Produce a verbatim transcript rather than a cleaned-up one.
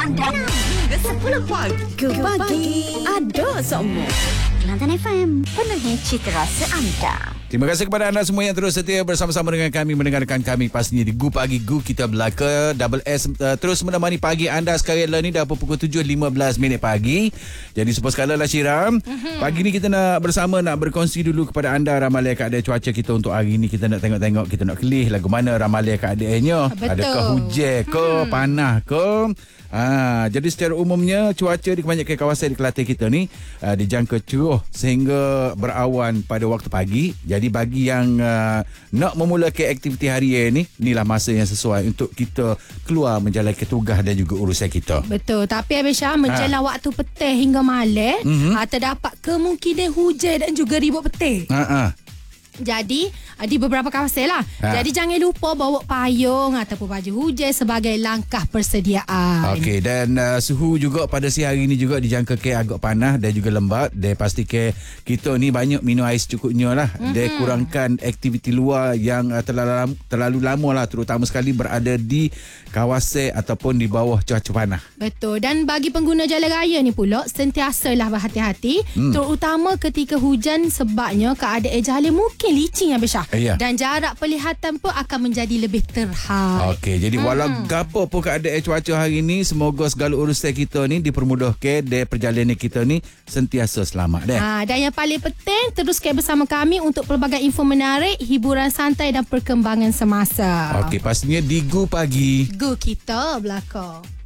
Anda hingga sepuluh pagi. Go pagi. Ada semua. Kelantan F M, penuhi cita rasa anda. Terima kasih kepada anda semua yang terus setia bersama-sama dengan kami, mendengarkan kami pastinya di Gu Pagi Gu Kita Belaka. Double S uh, terus menemani pagi anda sekarang ni dah pukul tujuh lima belas minit pagi. Jadi sepuluh sekali lah Syiram. Mm-hmm. Pagi ni kita nak bersama nak berkongsi dulu kepada anda ramalan keadaan cuaca kita untuk hari ni. Kita nak tengok-tengok, kita nak kelih lagu mana ramalan keadaannya. Betul. Adakah hujan ke, hmm. panah ke? Ha, jadi secara umumnya cuaca di kebanyakan kawasan di Kelantan kita ni uh, dijangka cerah sehingga berawan pada waktu pagi. Jadi bagi yang uh, nak memulakan aktiviti harian ni, inilah masa yang sesuai untuk kita keluar menjalankan tugas dan juga urusan kita. Betul. Tapi Abang Syah, menjelang ha. waktu petang hingga malam, mm-hmm. ha, terdapat kemungkinan hujan dan juga ribut petang. Ha ah. Jadi di beberapa kawasan lah. Ha. Jadi jangan lupa bawa payung ataupun baju hujan sebagai langkah persediaan. Okey, dan uh, suhu juga pada siang hari ni juga dijangka ke agak panas dan juga lembab. Dan pastikan kita ni banyak minum air secukupnya lah. Mm-hmm. Dan kurangkan aktiviti luar yang uh, terlalu, terlalu lama lah, terutama sekali berada di kawasan ataupun di bawah cuaca panas. Betul. Dan bagi pengguna jalan raya ni pula, sentiasalah berhati-hati, mm. terutama ketika hujan sebabnya keadaan jalan mungkin licin Abang Syah. Ya. Dan jarak pelihatan pun akan menjadi lebih terhad. Okey, jadi hmm. walau gapo pun keadaan cuaca hari ni, semoga segala urusan kita ni dipermudahkan dan perjalanan kita ni sentiasa selamat deh. Ha, dan yang paling penting, teruskan bersama kami untuk pelbagai info menarik, hiburan santai dan perkembangan semasa. Okey, pastinya di Gu Pagi Gu Kita Belaka.